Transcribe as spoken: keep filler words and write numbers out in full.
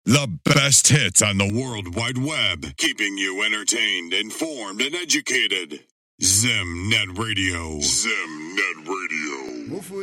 The best hits on the World Wide Web, keeping you entertained, informed, and educated. Zim Net Radio. Zim Net Radio.